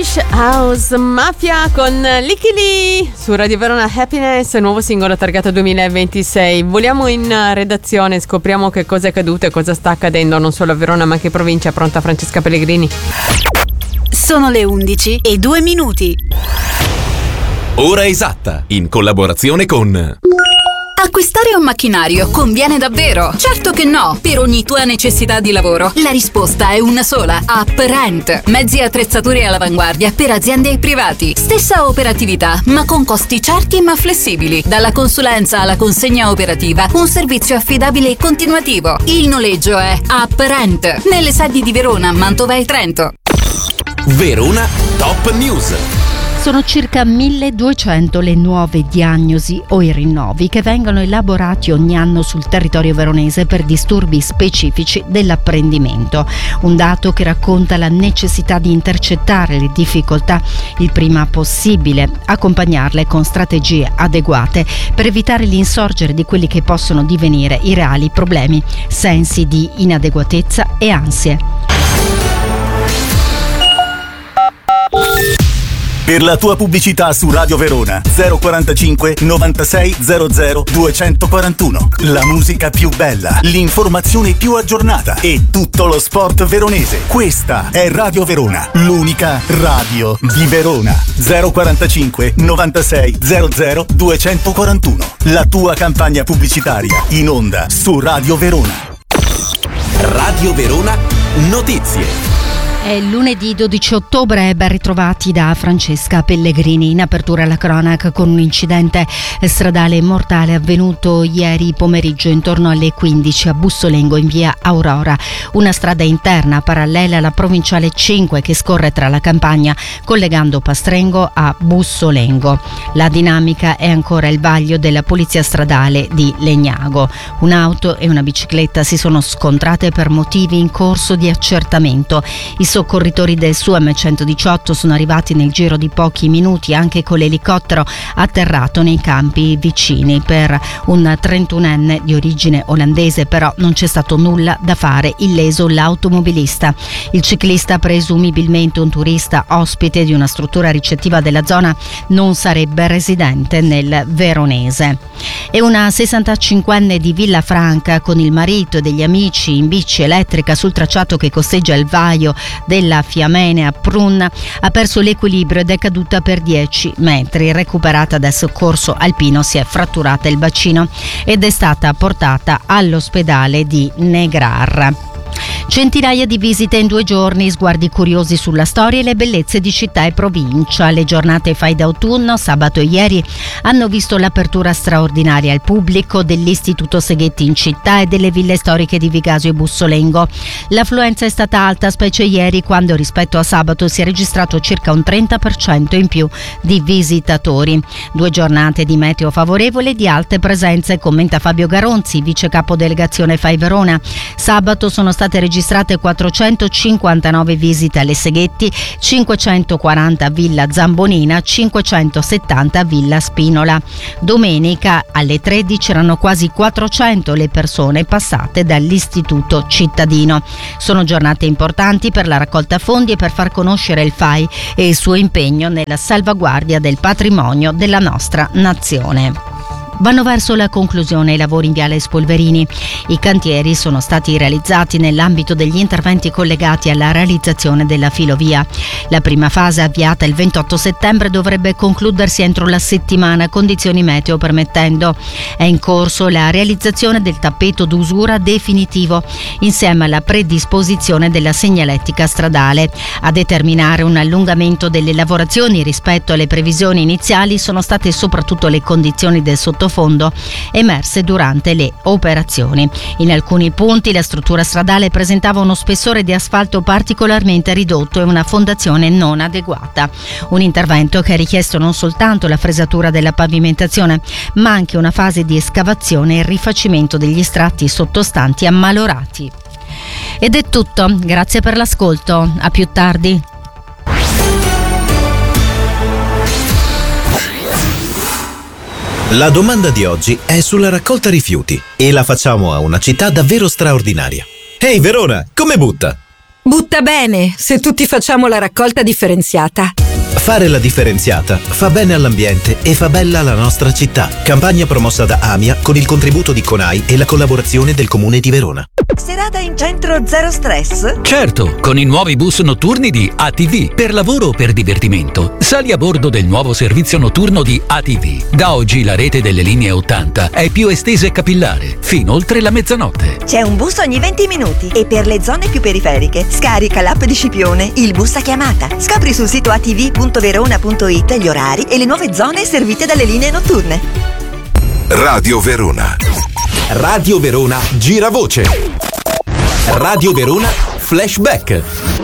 Swedish House Mafia con Licky Lee su Radio Verona. Happiness, nuovo singolo targato 2026. Voliamo in redazione, scopriamo che cosa è accaduto e cosa sta accadendo non solo a Verona ma anche in provincia. Pronta Francesca Pellegrini. Sono le 11:02. Ora esatta, in collaborazione con... Acquistare un macchinario conviene davvero? Certo che no! Per ogni tua necessità di lavoro, la risposta è una sola: UpRent. Mezzi e attrezzature all'avanguardia per aziende e privati. Stessa operatività, ma con costi certi ma flessibili. Dalla consulenza alla consegna operativa, un servizio affidabile e continuativo. Il noleggio è UpRent. Nelle sedi di Verona, Mantova e Trento. Verona Top News. Sono circa 1200 le nuove diagnosi o i rinnovi che vengono elaborati ogni anno sul territorio veronese per disturbi specifici dell'apprendimento. Un dato che racconta la necessità di intercettare le difficoltà il prima possibile, accompagnarle con strategie adeguate per evitare l'insorgere di quelli che possono divenire i reali problemi, sensi di inadeguatezza e ansie. Per la tua pubblicità su Radio Verona 045 96 00 241. La musica più bella, l'informazione più aggiornata e tutto lo sport veronese. Questa è Radio Verona, l'unica radio di Verona. 045 96 00 241. La tua campagna pubblicitaria in onda su Radio Verona. Radio Verona Notizie. È lunedì 12 ottobre, ben ritrovati da Francesca Pellegrini. In apertura alla cronaca con un incidente stradale mortale avvenuto ieri pomeriggio intorno alle 15 a Bussolengo in via Aurora. Una strada interna parallela alla provinciale 5 che scorre tra la campagna collegando Pastrengo a Bussolengo. La dinamica è ancora il vaglio della polizia stradale di Legnago. Un'auto e una bicicletta si sono scontrate per motivi in corso di accertamento. I soccorritori del SUAM 118 sono arrivati nel giro di pochi minuti anche con l'elicottero atterrato nei campi vicini. Per un 31enne di origine olandese però non c'è stato nulla da fare, illeso l'automobilista. Il ciclista, presumibilmente un turista ospite di una struttura ricettiva della zona, non sarebbe residente nel veronese. E una 65enne di Villafranca con il marito e degli amici in bici elettrica sul tracciato che costeggia il vaio della Fiamene a Prun ha perso l'equilibrio ed è caduta per 10 metri. Recuperata dal soccorso alpino si è fratturata il bacino ed è stata portata all'ospedale di Negrar. Centinaia di visite in 2 giorni, sguardi curiosi sulla storia e le bellezze di città e provincia. Le giornate fai d'autunno, sabato e ieri, hanno visto l'apertura straordinaria al pubblico dell'Istituto Seghetti in città e delle ville storiche di Vigasio e Bussolengo. L'affluenza è stata alta, specie ieri, quando rispetto a sabato si è registrato circa un 30% in più di visitatori. 2 giornate di meteo favorevole e di alte presenze, commenta Fabio Garonzi, vice capodelegazione Fai Verona. Sabato sono state registrate 459 visite alle Seghetti, 540 a Villa Zambonina, 570 a Villa Spinola. Domenica alle 13 erano quasi 400 le persone passate dall'Istituto cittadino. Sono giornate importanti per la raccolta fondi e per far conoscere il FAI e il suo impegno nella salvaguardia del patrimonio della nostra nazione. Vanno verso la conclusione i lavori in Viale Spolverini. I cantieri sono stati realizzati nell'ambito degli interventi collegati alla realizzazione della filovia. La prima fase, avviata il 28 settembre, dovrebbe concludersi entro la settimana, condizioni meteo permettendo. È in corso la realizzazione del tappeto d'usura definitivo, insieme alla predisposizione della segnaletica stradale. A determinare un allungamento delle lavorazioni rispetto alle previsioni iniziali sono state soprattutto le condizioni del sottofondo emerse durante le operazioni. In alcuni punti la struttura stradale presentava uno spessore di asfalto particolarmente ridotto e una fondazione non adeguata. Un intervento che ha richiesto non soltanto la fresatura della pavimentazione, ma anche una fase di escavazione e rifacimento degli strati sottostanti ammalorati. Ed è tutto, grazie per l'ascolto, a più tardi. La domanda di oggi è sulla raccolta rifiuti e la facciamo a una città davvero straordinaria. Ehi Verona, come butta? Butta bene se tutti facciamo la raccolta differenziata. Fare la differenziata fa bene all'ambiente e fa bella la nostra città. Campagna promossa da AMIA con il contributo di CONAI e la collaborazione del Comune di Verona. Serata in centro zero stress? Certo, con i nuovi bus notturni di ATV, per lavoro o per divertimento. Sali a bordo del nuovo servizio notturno di ATV. Da oggi la rete delle linee 80 è più estesa e capillare, fino oltre la mezzanotte. C'è un bus ogni 20 minuti e per le zone più periferiche scarica l'app di Scipione, il bus a chiamata. Scopri sul sito atv.verona.it gli orari e le nuove zone servite dalle linee notturne. Radio Verona. Radio Verona Giravoce. Radio Verona Flashback.